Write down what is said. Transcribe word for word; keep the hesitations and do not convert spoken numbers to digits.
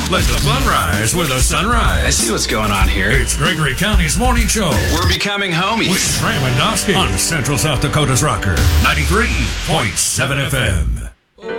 Let the fun rise with a sunrise. I see what's going on here. It's Gregory County's morning show. We're becoming homies. With Stram and Dosky on Central South Dakota's Rocker, ninety-three point seven F M.